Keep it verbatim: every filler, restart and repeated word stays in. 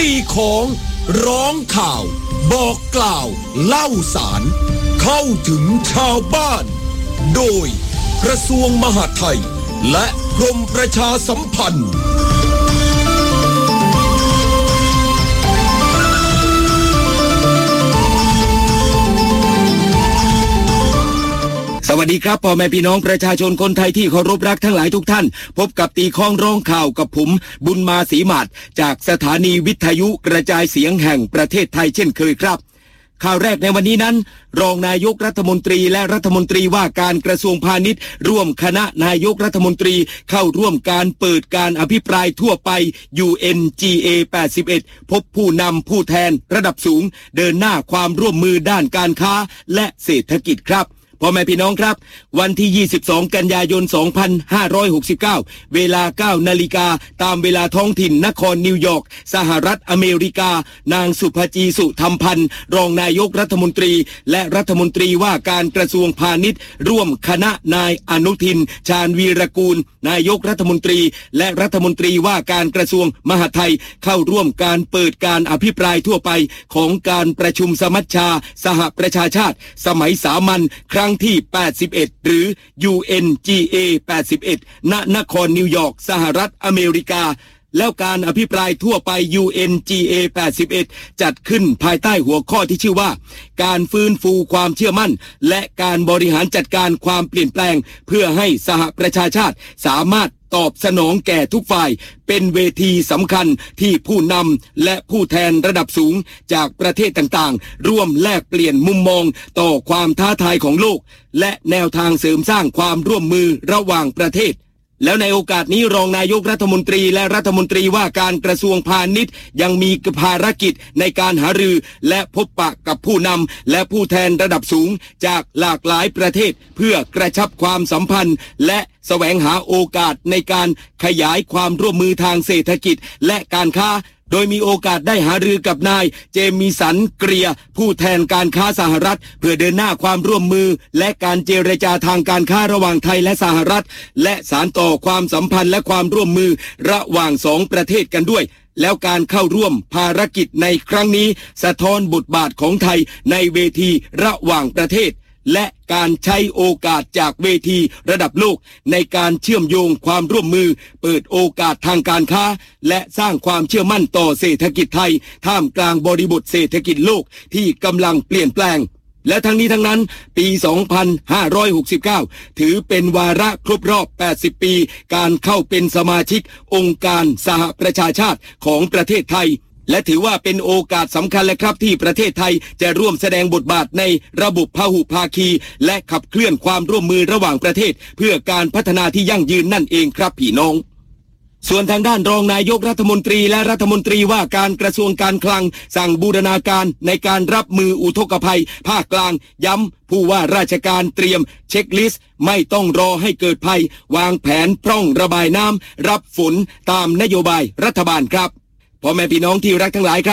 ตีของร้องข่าวบอกกล่าวเล่าสารเข้าถึงชาวบ้านโดยกระทรวงมหาดไทยและกรมประชาสัมพันธ์สวัสดีครับพ่อแม่พี่น้องประชาชนคนไทยที่เคารพรักทั้งหลายทุกท่านพบกับตีข้องร้องข่าวกับผมบุญมาศรีมาศจากสถานีวิทยุกระจายเสียงแห่งประเทศไทยเช่นเคยครับข่าวแรกในวันนี้นั้นรองนายกรัฐมนตรีและรัฐมนตรีว่าการกระทรวงพาณิชย์ร่วมคณะนายกรัฐมนตรีเข้าร่วมการเปิดการอภิปรายทั่วไป ยู เอ็น จี เอ แปดสิบเอ็ด พบผู้นำผู้แทนระดับสูงเดินหน้าความร่วมมือด้านการค้าและเศรษฐกิจครับพ่อแม่พี่น้องครับวันที่ยี่สิบสองกันยายนสองพันห้าร้อยหกสิบเก้าเวลา เก้านาฬิกาตามเวลาท้องถิ่นนครนิวยอร์กสหรัฐอเมริกานางสุภจีสุธรรมพันธ์รองนายกรัฐมนตรีและรัฐมนตรีว่าการกระทรวงพาณิชย์ร่วมคณะนายอนุทินชาญวีรกูลนายกรัฐมนตรีและรัฐมนตรีว่าการกระทรวงมหาดไทยเข้าร่วมการเปิดการอภิปรายทั่วไปของการประชุมสมัชชาสหประชาชาติสมัยสามัญครั้งที่แปดสิบเอ็ดหรือ ยู เอ็น จี เอ แปดสิบเอ็ด ณ นครนิวยอร์กสหรัฐอเมริกาแล้วการอภิปรายทั่วไป ยู เอ็น จี เอ แปดสิบเอ็ด จัดขึ้นภายใต้หัวข้อที่ชื่อว่าการฟื้นฟูความเชื่อมั่นและการบริหารจัดการความเปลี่ยนแปลงเพื่อให้สหประชาชาติสามารถตอบสนองแก่ทุกฝ่ายเป็นเวทีสำคัญที่ผู้นำและผู้แทนระดับสูงจากประเทศต่างๆร่วมแลกเปลี่ยนมุมมองต่อความท้าทายของโลกและแนวทางเสริมสร้างความร่วมมือระหว่างประเทศแล้วในโอกาสนี้รองนายกรัฐมนตรีและรัฐมนตรีว่าการกระทรวงพาณิชย์ยังมีภารกิจในการหารือและพบปะกับผู้นำและผู้แทนระดับสูงจากหลากหลายประเทศเพื่อกระชับความสัมพันธ์และแสวงหาโอกาสในการขยายความร่วมมือทางเศรษฐกิจและการค้าโดยมีโอกาสได้หารือกับนายเจมิสันเกรียผู้แทนการค้าสหรัฐเพื่อเดินหน้าความร่วมมือและการเจรจาทางการค้าระหว่างไทยและสหรัฐและสานต่อความสัมพันธ์และความร่วมมือระหว่างสองประเทศกันด้วยแล้วการเข้าร่วมภารกิจในครั้งนี้สะท้อนบทบาทของไทยในเวทีระหว่างประเทศและการใช้โอกาสจากเวทีระดับโลกในการเชื่อมโยงความร่วมมือเปิดโอกาสทางการค้าและสร้างความเชื่อมั่นต่อเศรษฐกิจไทยท่ามกลางบริบทเศรษฐกิจโลกที่กำลังเปลี่ยนแปลงและทั้งนี้ทั้งนั้นปีสองพันห้าร้อยหกสิบเก้าถือเป็นวาระครบรอบแปดสิบปีการเข้าเป็นสมาชิกองค์การสหประชาชาติของประเทศไทยและถือว่าเป็นโอกาสสำคัญและครับที่ประเทศไทยจะร่วมแสดงบทบาทในระบบพหุภาคีและขับเคลื่อนความร่วมมือระหว่างประเทศเพื่อการพัฒนาที่ยั่งยืนนั่นเองครับพี่น้องส่วนทางด้านรองนายกรัฐมนตรีและรัฐมนตรีว่าการกระทรวงการคลังสั่งบูรณาการในการรับมืออุทกภัยภาคกลางย้ำผู้ว่าราชการเตรียมเช็คลิสต์ไม่ต้องรอให้เกิดภัยวางแผนพร่องระบายน้ำรับฝนตามนโยบายรัฐบาลครับพ่อแม่พี่น้องที่รักทั้งหลายครับ